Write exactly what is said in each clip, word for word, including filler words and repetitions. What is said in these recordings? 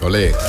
Olé. No.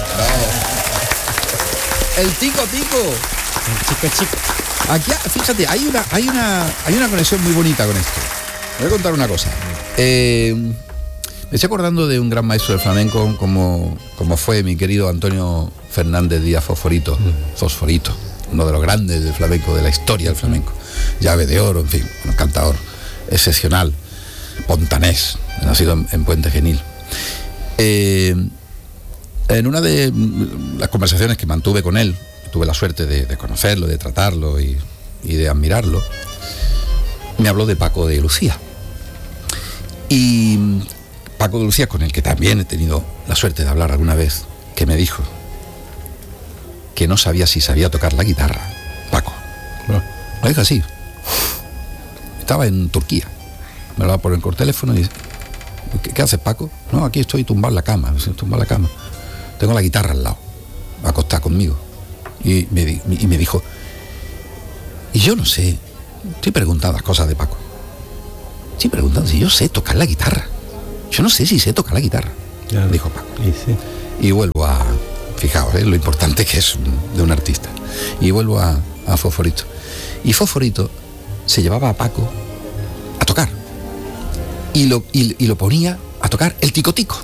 El tico tico. El chico chico. Aquí, fíjate, hay una, hay una, hay una conexión muy bonita con esto. Voy a contar una cosa. Eh, me estoy acordando de un gran maestro del flamenco como, como fue mi querido Antonio Fernández Díaz Fosforito. Fosforito, uno de los grandes del flamenco, de la historia del flamenco. Llave de oro, en fin, un cantador excepcional, pontanés, nacido en, en Puente Genil. Eh, en una de las conversaciones que mantuve con él, tuve la suerte de, de conocerlo, de tratarlo y, y de admirarlo, me habló de Paco de Lucía. Y Paco de Lucía, con el que también he tenido la suerte de hablar alguna vez, que me dijo que no sabía si sabía tocar la guitarra. Paco. No. Lo dijo así. Estaba en Turquía. Me lo va a poner por teléfono y dice, ¿qué, qué haces, Paco? No, aquí estoy tumbado en la cama. Tumbado en la cama. Tengo la guitarra al lado. Va a acostar conmigo. Y me, y me dijo, y yo no sé, estoy preguntando las cosas de Paco. Estoy preguntando si yo sé tocar la guitarra. Yo no sé si sé tocar la guitarra, claro, dijo Paco. Y, sí. y vuelvo a, fijaos, ¿eh? Lo importante que es de un artista. Y vuelvo a, a Fosforito. Y Fosforito se llevaba a Paco a tocar. Y lo, y, y lo ponía a tocar el tico-tico.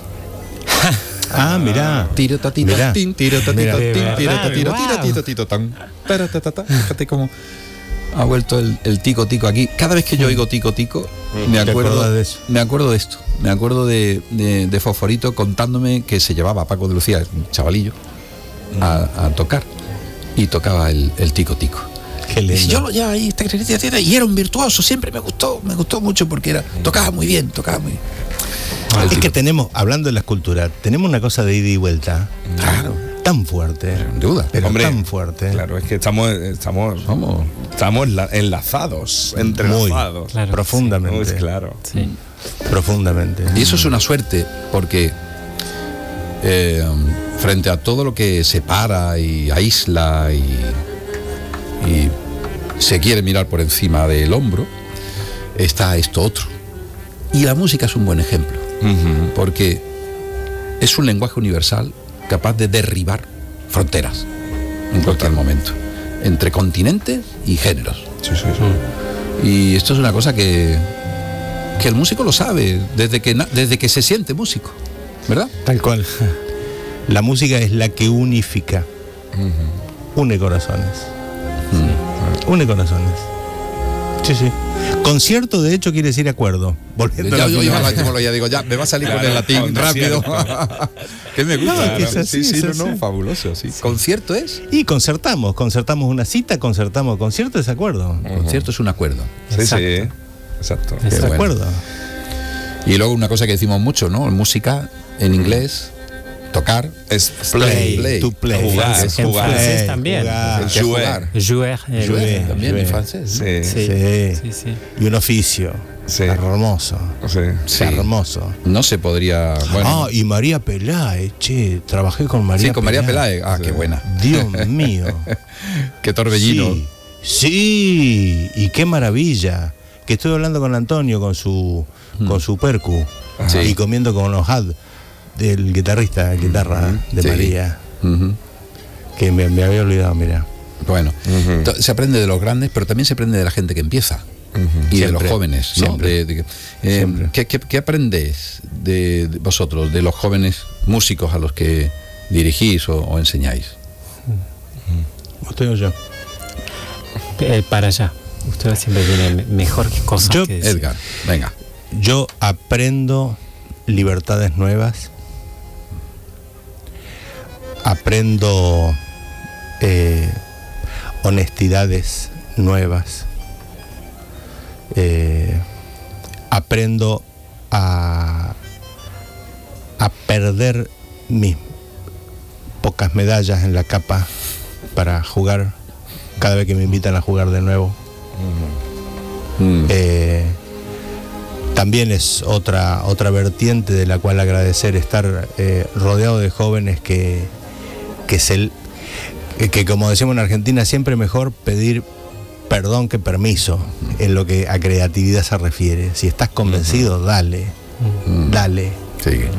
Ah, mirá. Tiro tatito, tin, tiro tatito, tin, tiro tatito, tiro tito, tito, tan. Fíjate cómo ha vuelto el, el tico tico aquí. Cada vez que yo oigo tico tico, me acuerdo de eso. Me acuerdo de esto. Me acuerdo de, de, de Fosforito contándome que se llevaba a Paco de Lucía, un chavalillo, a, a tocar. Y tocaba el, el tico tico. Qué lindo. Y yo lo llevaba ahí, y era un virtuoso, siempre me gustó, me gustó mucho porque era, tocaba muy bien, tocaba muy bien. Ah, es que tenemos, hablando de la escultura, tenemos una cosa de ida y vuelta. Claro. Tan fuerte. Sin duda. Pero Hombre, tan fuerte. Claro, es que estamos, estamos, Somos. estamos enlazados, entrelazados. Muy, claro, profundamente. Sí, claro. Sí. Profundamente. Y eso es una suerte, porque eh, frente a todo lo que separa y aísla y, y se quiere mirar por encima del hombro, está esto otro. Y la música es un buen ejemplo, uh-huh. porque es un lenguaje universal capaz de derribar fronteras en cualquier momento, entre continentes y géneros. Sí, sí, sí. Y esto es una cosa que, que el músico lo sabe desde que, desde que se siente músico, ¿verdad? Tal cual. La música es la que unifica, uh-huh. une corazones. Uh-huh. Une corazones. Sí, sí. Concierto, de hecho, quiere decir acuerdo. Volviendo ya, yo iba a ya digo, ya, me va a salir claro, con el latín rápido. Que me gusta. No, que es así, sí, sí, es no, así. no, fabuloso, sí. Sí. ¿Concierto es? Y concertamos, concertamos una cita, concertamos. Concierto es acuerdo. Uh-huh. Concierto es un acuerdo. Sí, exacto. sí. Exacto. Es bueno. acuerdo. Y luego una cosa que decimos mucho, ¿no? Música en inglés. Tocar es play, play, to play. Jugar, es jugar. En francés también. Jugar. El jugar. Jouer. Jouer también en francés. Sí. Sí. Sí. Sí, sí. Y un oficio. Sí. Hermoso. Sí. Sí. Hermoso. No se podría. Bueno. Ah, y María Peláez, che, trabajé con María Sí, con María Peláez. Ah, sí. Qué buena. Dios mío. Qué torbellino. Sí. Sí, y qué maravilla. Que estoy hablando con Antonio, con su, hmm. con su percu. Sí. Y comiendo con Ojad, del guitarrista, guitarra uh-huh. de sí. María, uh-huh. que me, me había olvidado, mira. Bueno, uh-huh. se aprende de los grandes, pero también se aprende de la gente que empieza uh-huh. y siempre, de los jóvenes, ¿no? De, de, eh, ¿qué, qué, ¿Qué aprendéis de, de vosotros, de los jóvenes músicos a los que dirigís o, o enseñáis? Uh-huh. ¿Usted o yo? Eh, para allá. Usted siempre tiene mejor que cosas yo, que decir. Edgar, venga. Yo aprendo libertades nuevas. Aprendo eh, honestidades nuevas. Eh, aprendo a, a perder mis pocas medallas en la capa para jugar cada vez que me invitan a jugar de nuevo. Mm. Eh, también es otra otra vertiente de la cual agradecer estar eh, rodeado de jóvenes que que se que, que como decimos en Argentina, siempre mejor pedir perdón que permiso en lo que a creatividad se refiere. Si estás convencido, uh-huh. dale, uh-huh. dale. Sí, claro.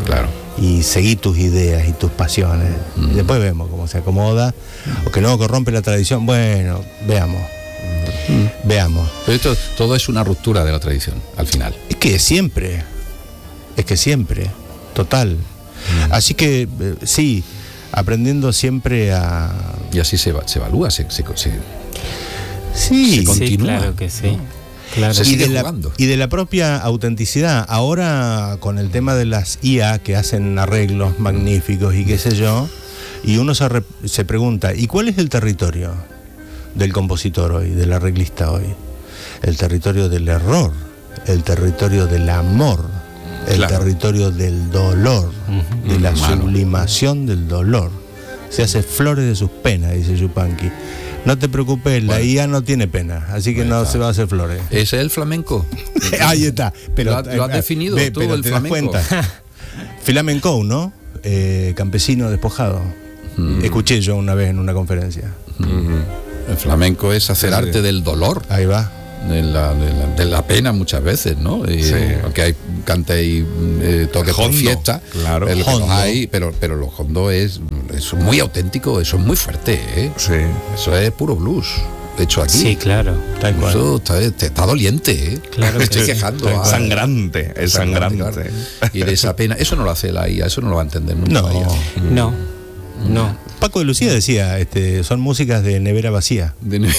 y seguí tus ideas y tus pasiones. Mm. Y después vemos cómo se acomoda, o que no corrompe la tradición. Bueno, veamos. Mm. Veamos. Pero esto todo es una ruptura de la tradición, al final. Es que siempre, es que siempre, total. Mm. Así que, eh, sí, aprendiendo siempre a... Y así se, se evalúa, se, se, se, sí, se continúa. Sí, claro que sí. ¿No? Claro. Se y, sigue de la, jugando. y de la propia autenticidad. Ahora con el tema de las I A que hacen arreglos magníficos y qué sé yo, y uno se, re, se pregunta, ¿y cuál es el territorio del compositor hoy, del arreglista hoy? El territorio del error, el territorio del amor, el claro. territorio del dolor, uh-huh. de la Malo. sublimación del dolor. Se hace flores de sus penas, dice Yupanqui. No te preocupes, bueno. la I A no tiene pena, así que no se va a hacer flores. Ese es el flamenco. Ahí está. Pero, lo, ha, lo has definido ve, tú, pero el te flamenco. Das cuenta. Flamenco, ¿no? Eh, campesino despojado. Mm. Escuché yo una vez en una conferencia. Mm. El flamenco es hacer sí. arte del dolor. Ahí va. De la, de, la, de la pena muchas veces, ¿no? Y, sí. Aunque hay cante y eh, toques por fiesta, claro. el hondo. Hay, pero, pero lo hondo es, es muy auténtico, eso es muy fuerte, ¿eh? Sí. Eso es puro blues. De hecho aquí. Sí, claro. Tal cual. Eso está, está doliente, ¿eh? Claro. Me estoy quejando. Es sangrante, es sangrante. sangrante claro. Y de esa pena, eso no lo hace la I A, eso no lo va a entender nunca. No, la I A. no, no. Paco de Lucía decía, este, son músicas de nevera vacía. De ne-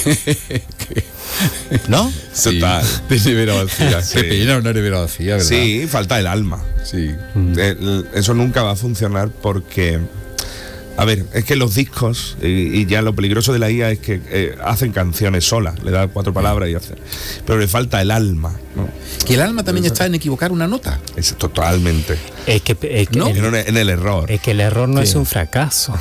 ¿No? Sí, total. De nevera vacía. Sí. Qué pena una nevera vacía, ¿verdad? Sí, falta el alma. Sí. Mm. El, eso nunca va a funcionar porque, a ver, es que los discos, y, y ya lo peligroso de la I A es que eh, hacen canciones solas, le da cuatro palabras y hace. Pero le falta el alma, ¿no? Que el alma también está en equivocar una nota. Es totalmente. Es que, es que ¿No? el, en, en el error. Es que el error no sí. es un fracaso.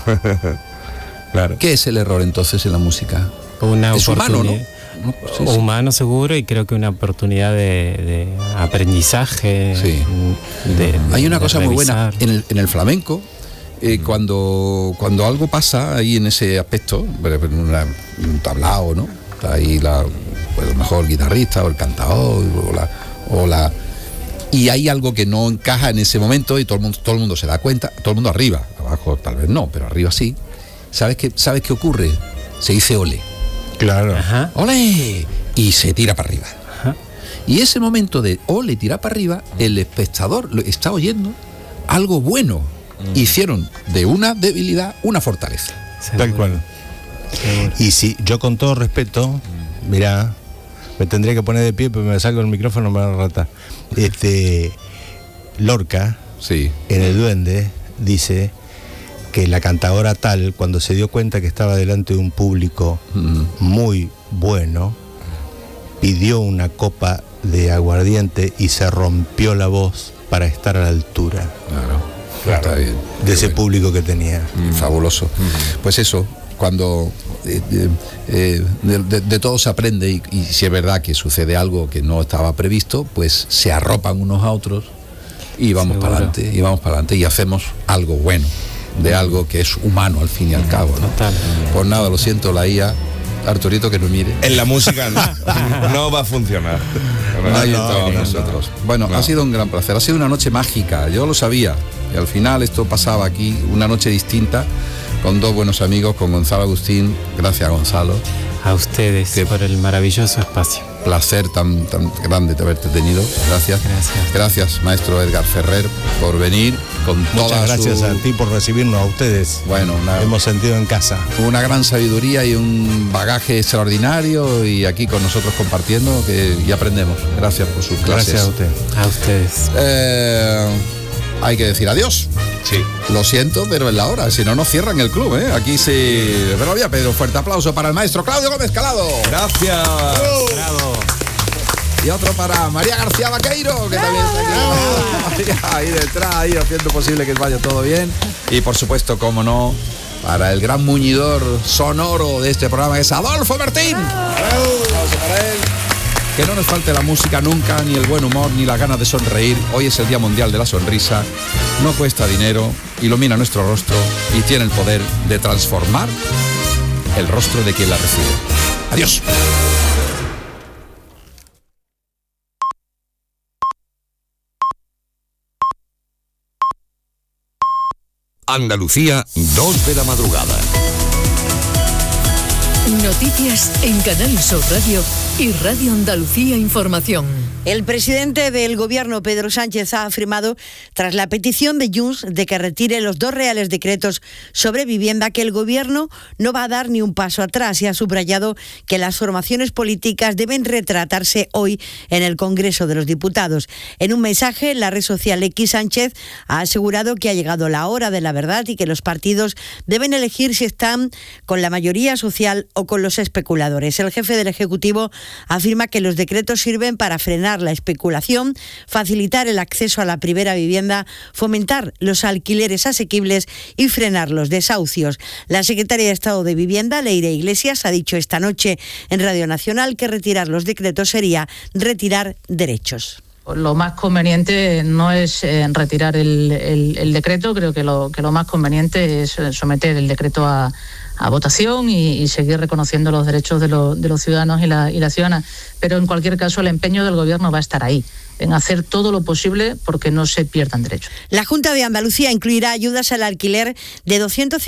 Claro. ¿Qué es el error entonces en la música? Una es humano, ¿no? No, sí, sí. Humano seguro, y creo que una oportunidad de, de aprendizaje. Sí. De, de, Hay una de cosa revisar. muy buena en el, en el flamenco. Eh, mm. cuando, cuando algo pasa ahí en ese aspecto, en una, un tablao, ¿no? Está ahí la, pues, a lo mejor el guitarrista o el cantador o la, o la y hay algo que no encaja en ese momento y todo el mundo, todo el mundo se da cuenta, todo el mundo arriba, abajo tal vez no, pero arriba sí. ¿Sabes qué, ¿sabes qué ocurre? Se dice ole. Claro. Ajá. ¡Ole! Y se tira para arriba. Ajá. Y ese momento de ole, tirar para arriba, el espectador lo está oyendo algo bueno. Mm. Hicieron de una debilidad una fortaleza. Seguro. Tal cual. Seguro. Y si yo con todo respeto, mirá, me tendría que poner de pie, pero me salgo el micrófono, me va a rata. Este, Lorca, sí. en El Duende, dice que la cantadora tal, cuando se dio cuenta que estaba delante de un público mm. muy bueno, pidió una copa de aguardiente y se rompió la voz para estar a la altura. Claro, claro. Está bien. De ese bueno. público que tenía. Mm. Fabuloso. Mm. Pues eso, cuando eh, eh, de, de, de todo se aprende y, y si es verdad que sucede algo que no estaba previsto, pues se arropan unos a otros y vamos para adelante, y vamos para adelante y hacemos algo bueno, de algo que es humano al fin y al cabo, ¿no? Total. Pues nada, lo siento, la I A, Arturito, que nos mire. En la música no, no va a funcionar. No, Ahí no, estábamos no, nosotros. No. Bueno, no. Ha sido un gran placer, ha sido una noche mágica, yo lo sabía, y al final esto pasaba aquí, una noche distinta, con dos buenos amigos, con Gonzalo Agustín. Gracias, Gonzalo. A ustedes Qué por el maravilloso espacio. Placer tan, tan grande de haberte tenido. Gracias. Gracias. Gracias, maestro Edgar Ferrer, por venir con Muchas toda gracias su... a ti por recibirnos, a ustedes. Bueno, una... hemos sentido en casa. Una gran sabiduría y un bagaje extraordinario y aquí con nosotros compartiendo que y aprendemos. Gracias por sus clases. Gracias a usted. A ustedes. Eh, hay que decir adiós. Sí. Lo siento, pero es la hora, si no nos cierran el club, ¿eh? Aquí sí. Pero había Pedro, fuerte aplauso para el maestro Claudio Gómez Calado. Gracias. Uh. Bravo. Y otro para María García Vaqueiro, que también está aquí. Ahí detrás, ahí haciendo posible que vaya todo bien. Y por supuesto, cómo no, para el gran muñidor sonoro de este programa, que es Adolfo Martín. Aplauso para él. Que no nos falte la música nunca, ni el buen humor, ni las ganas de sonreír. Hoy es el Día Mundial de la Sonrisa. No cuesta dinero, ilumina nuestro rostro y tiene el poder de transformar el rostro de quien la recibe. Adiós. Andalucía, dos de la madrugada. Noticias en Canal Sur Radio y Radio Andalucía Información. El presidente del gobierno, Pedro Sánchez, ha afirmado, tras la petición de Junts de que retire los dos reales decretos sobre vivienda, que el gobierno no va a dar ni un paso atrás, y ha subrayado que las formaciones políticas deben retratarse hoy en el Congreso de los Diputados. En un mensaje en la red social X, Sánchez ha asegurado que ha llegado la hora de la verdad y que los partidos deben elegir si están con la mayoría social o con los especuladores. El jefe del Ejecutivo afirma que los decretos sirven para frenar la especulación, facilitar el acceso a la primera vivienda, fomentar los alquileres asequibles y frenar los desahucios. La secretaria de Estado de Vivienda, Leire Iglesias, ha dicho esta noche en Radio Nacional que retirar los decretos sería retirar derechos. Lo más conveniente no es eh, retirar el, el, el decreto, creo que lo, que lo más conveniente es someter el decreto a, a votación y, y seguir reconociendo los derechos de, lo, de los ciudadanos y la, y la ciudadana. Pero en cualquier caso el empeño del gobierno va a estar ahí, en hacer todo lo posible porque no se pierdan derechos. La Junta de Andalucía incluirá ayudas al alquiler de doscientos